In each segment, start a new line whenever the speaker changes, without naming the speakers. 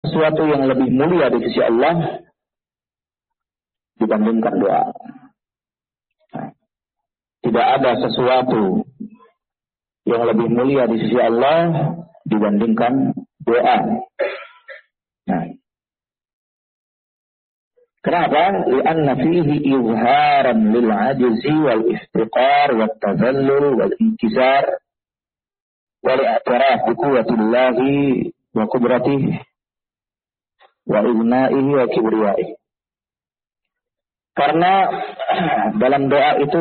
sesuatu yang lebih mulia di sisi Allah dibandingkan doa. Tidak ada sesuatu yang lebih mulia di sisi Allah dibandingkan doa. Nah, kenapa? Lianna fihi izharan lil ajzi wal iftiqar wat tazallul wal inkisar wal i'tiraf bi quwwatillahi wa qudratihi wa ibna'ihi wa kibriyaihi. Karena dalam doa itu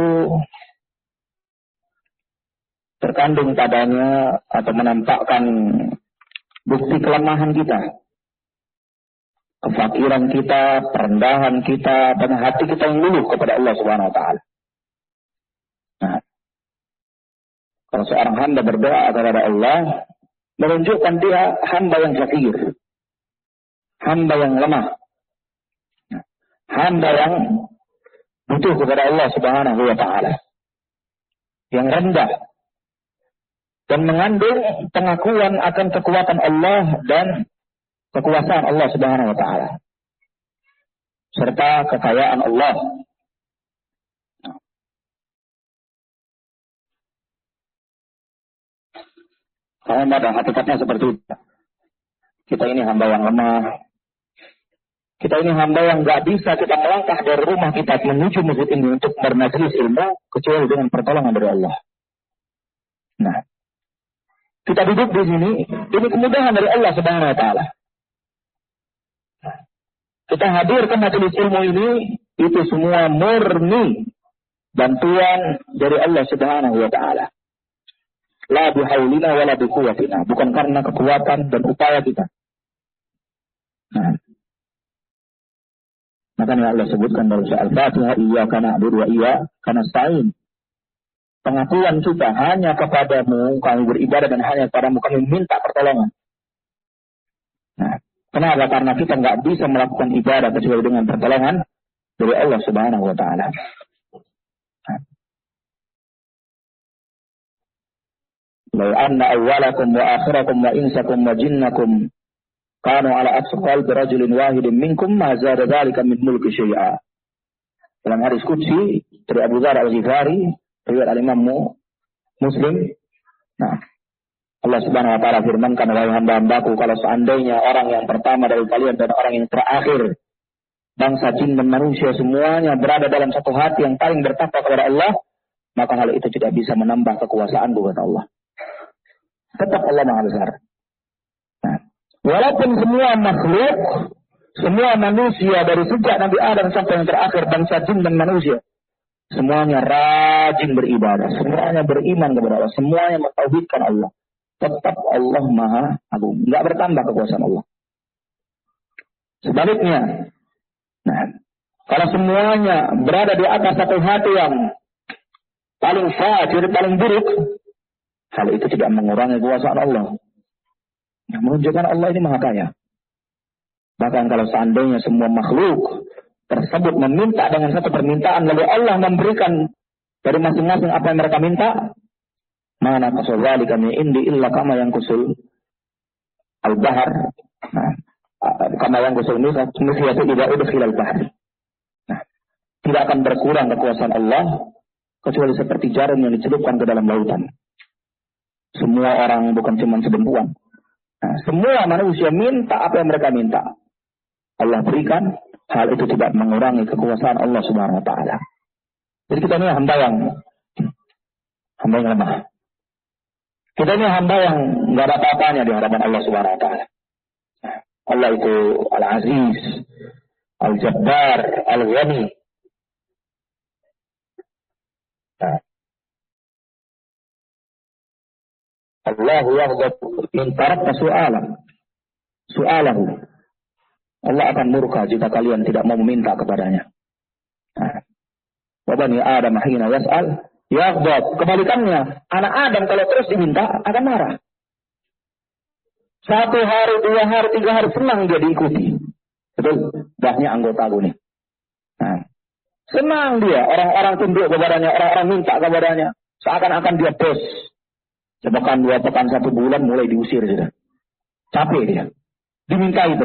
terkandung padanya atau menampakkan bukti kelemahan kita, kefakiran kita, perendahan kita, dan hati kita yang luluh kepada Allah Subhanahu wa taala. Nah, kalau seorang hamba berdoa kepada Allah, menunjukkan dia hamba yang fakir, hamba yang lemah, hamba yang butuh kepada Allah Subhanahu wa taala, yang rendah, dan mengandung pengakuan akan kekuatan Allah dan kekuasaan Allah Subhanahu wa taala serta kekayaan Allah. Karena pada hakikatnya seperti itu. Kita ini hamba yang lemah. Kita ini hamba yang gak bisa kita melangkah dari rumah kita menuju masjid ini untuk bermajlis ilmu kecuali dengan pertolongan dari Allah. Nah, kita duduk di sini, ini kemudahan dari Allah Subhanahu wa taala. Kita hadir ke majelis ilmu ini, itu semua murni bantuan dari Allah Subhanahu wa taala. La bihaulina wala biquwwatina, bukan karena kekuatan dan upaya kita. Nah, makanya Allah sebutkan dalam surah Al-Fatihah, iyyaka na'budu wa iyyaka nasta'in. Pengakuan kita hanya kepadamu kami beribadah dan hanya kepadamu kami minta pertolongan. Nah, kenapa? Karena kita nggak bisa melakukan ibadah kecuali dengan pertolongan dari Allah Subhanahu wa taala. Law anna awwalakum wa akhirakum wa insakum wa jinnakum kanu ala atqi qalbi rajulin wahidin minkum ma zada dzalika min mulki syai'a. Dalam hadis qudsi dari Abu Dzar Al-Ghifari riwayat al-Imam Muslim. Nah, Allah Subhanahu wa taala firmankan, wahai hamba-hambaku, kalau seandainya orang yang pertama dari kalian dan orang yang terakhir, bangsa jin dan manusia semuanya berada dalam satu hati yang paling bertakwa kepada Allah, maka hal itu tidak bisa menambah kekuasaan bukan Allah. Tetap Allah Maha Besar. Nah, walaupun semua makhluk, semua manusia dari sejak Nabi Adam sampai yang terakhir, bangsa jin dan manusia, semuanya rajin beribadah, semuanya beriman kepada Allah, semuanya mentauhidkan Allah. Tetap Allah Maha Agung, tidak bertambah kekuasaan Allah. Sebaliknya, nah, kalau semuanya berada di atas satu hati yang paling fajir, paling buruk, hal itu tidak mengurangi kekuasaan Allah. Nah, menunjukkan Allah ini Maha Kaya. Bahkan kalau seandainya semua makhluk tersebut meminta dengan satu permintaan, lalu Allah memberikan dari masing-masing apa yang mereka minta, mana qasul dzalika min indi illa kama yanqusul al-bahr. Nah, kama yanqusul misyatu idza udkhila al-bahr. Nah, tidak akan berkurang kekuasaan Allah kecuali seperti jarum yang dicelupkan ke dalam lautan. Semua orang, bukan cuma sebentuan. Nah, semua manusia minta apa yang mereka minta, Allah berikan. Hal itu tidak mengurangi kekuasaan Allah Subhanahu wa taala. Jadi kita ini hamba yang lemah. Kita ini hamba yang enggak ada apa-apanya di hadapan Allah Subhanahu wa taala. Allah itu Al-Aziz, Al-Jabbar, Al-Ghani. Allahu yaghdab in tarakta su'alahu. Allah akan murka jika kalian tidak mau meminta kepadanya. Wa bani Adam hina yas'al yaghdab. Kebalikannya, anak Adam kalau terus diminta akan marah. 1 hari, 2 hari, 3 hari senang dia diikuti. Betul? Banyak anggota gue nih. Nah, senang dia, orang-orang tunduk kepadanya, orang-orang minta kepadanya. Seakan-akan dia bos. Sepekan, 2 pekan, 1 bulan mulai diusir sudah. Capek dia. Dimintai